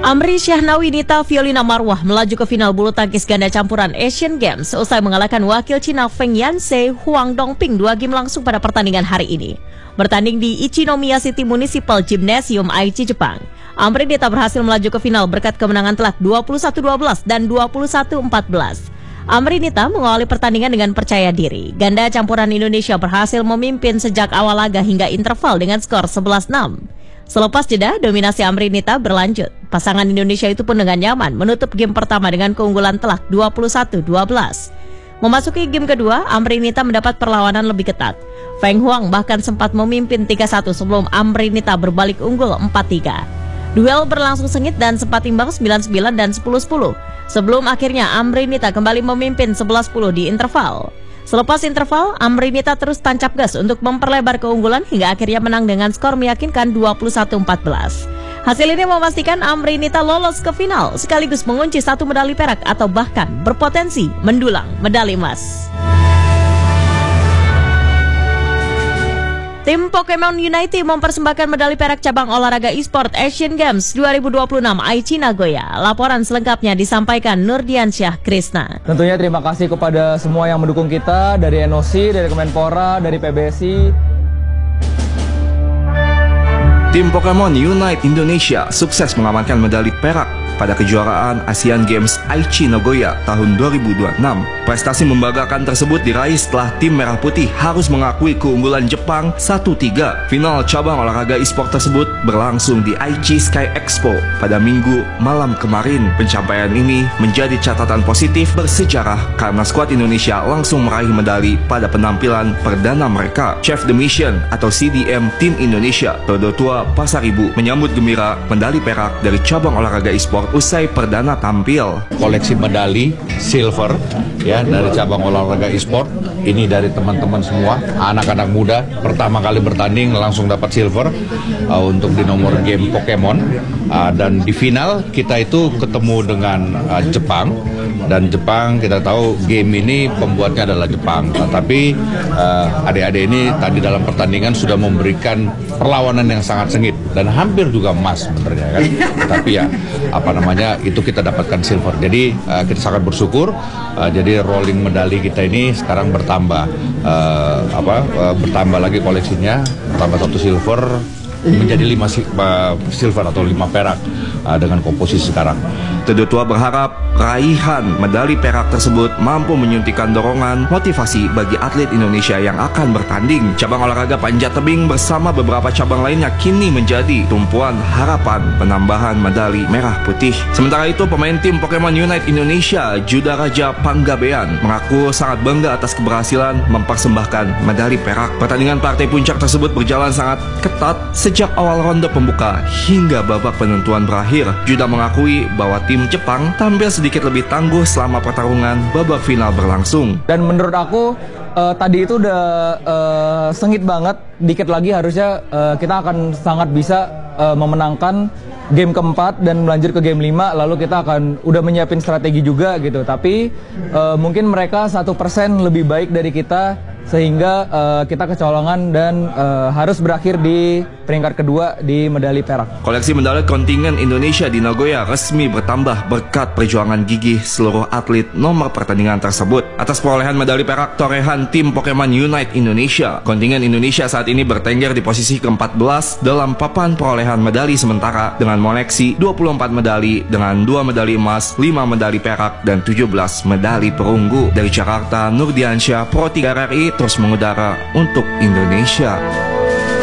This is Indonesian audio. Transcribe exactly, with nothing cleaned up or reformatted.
Amri Syahnawinita Violina Marwah melaju ke final bulu tangkis ganda campuran Asian Games usai mengalahkan wakil Cina Feng Yanse Huang Dongping dua game langsung pada pertandingan hari ini. Bertanding di Ichinomiya City Municipal Gymnasium Aichi, Jepang, Amri Nita berhasil melaju ke final berkat kemenangan telak dua puluh satu dua belas dan dua puluh satu empat belas. Amri Nita mengawali pertandingan dengan percaya diri. Ganda campuran Indonesia berhasil memimpin sejak awal laga hingga interval dengan skor sebelas enam. Selepas jeda, dominasi Amri Nita berlanjut. Pasangan Indonesia itu pun dengan nyaman menutup game pertama dengan keunggulan telak dua puluh satu dua belas. Memasuki game kedua, Amri Nita mendapat perlawanan lebih ketat. Feng Huang bahkan sempat memimpin tiga satu sebelum Amri Nita berbalik unggul empat tiga. Duel berlangsung sengit dan sempat imbang sembilan sembilan dan sepuluh sepuluh. Sebelum akhirnya Amri Nita kembali memimpin sebelas sepuluh di interval. Selepas interval, Amri Nita terus tancap gas untuk memperlebar keunggulan hingga akhirnya menang dengan skor meyakinkan dua puluh satu empat belas. Hasil ini memastikan Amri Nita lolos ke final sekaligus mengunci satu medali perak atau bahkan berpotensi mendulang medali emas. Tim Pokemon United mempersembahkan medali perak cabang olahraga e-sport Asian Games dua ribu dua puluh enam Aichi Nagoya. Laporan selengkapnya disampaikan Nurdiansyah Krisna. Tentunya terima kasih kepada semua yang mendukung kita dari N O C, dari Kemenpora, dari P B S I. Tim Pokemon Unite Indonesia sukses mengamankan medali perak pada kejuaraan Asian Games Aichi Nagoya tahun dua ribu dua puluh enam. Prestasi membanggakan tersebut diraih setelah tim Merah Putih harus mengakui keunggulan Jepang satu tiga. Final cabang olahraga e-sport tersebut berlangsung di Aichi Sky Expo pada Minggu malam kemarin. Pencapaian ini menjadi catatan positif bersejarah karena skuad Indonesia langsung meraih medali pada penampilan perdana mereka. Chef the Mission atau C D M Tim Indonesia Todotua Pasaribu menyambut gembira medali perak dari cabang olahraga e-sport usai perdana tampil. Koleksi medali silver ya dari cabang olahraga e-sport ini dari teman-teman semua, anak-anak muda pertama kali bertanding langsung dapat silver uh, untuk di nomor game Pokemon, uh, dan di final kita itu ketemu dengan uh, Jepang, dan Jepang kita tahu game ini pembuatnya adalah Jepang, tetapi uh, adik-adik ini tadi dalam pertandingan sudah memberikan perlawanan yang sangat sengit dan hampir juga emas sebenarnya kan, tapi ya apa namanya itu kita dapatkan silver. Jadi uh, kita sangat bersyukur. Uh, jadi rolling medali kita ini sekarang bertambah, uh, apa uh, bertambah lagi koleksinya, bertambah satu silver menjadi lima uh, silver atau lima perak uh, dengan komposisi sekarang. Todotua berharap raihan medali perak tersebut mampu menyuntikkan dorongan motivasi bagi atlet Indonesia yang akan bertanding. Cabang olahraga panjat tebing bersama beberapa cabang lainnya kini menjadi tumpuan harapan penambahan medali merah putih. Sementara itu, pemain tim Pokemon Unite Indonesia Juda Raja Panggabean mengaku sangat bangga atas keberhasilan mempersembahkan medali perak. Pertandingan partai puncak tersebut berjalan sangat ketat sejak awal ronde pembuka hingga babak penentuan berakhir. Juda mengakui bahwa tim Jepang tampil sedikit lebih tangguh selama pertarungan babak final berlangsung. Dan menurut aku uh, tadi itu udah uh, sengit banget. Dikit lagi harusnya uh, kita akan sangat bisa uh, memenangkan game keempat dan melanjut ke game lima. Lalu kita akan udah menyiapin strategi juga gitu. Tapi uh, mungkin mereka satu persen lebih baik dari kita, sehingga uh, kita kecolongan dan uh, harus berakhir di peringkat kedua di medali perak. Koleksi medali kontingen Indonesia di Nagoya resmi bertambah berkat perjuangan gigih seluruh atlet nomor pertandingan tersebut. Atas perolehan medali perak torehan tim Pokemon Unite Indonesia, kontingen Indonesia saat ini bertengger di posisi ke empat belas dalam papan perolehan medali sementara dengan mengoleksi dua puluh empat medali dengan dua medali emas, lima medali perak, dan tujuh belas medali perunggu. Dari Jakarta, Nurdiansyah, Pro tiga R R I terus mengudara untuk Indonesia.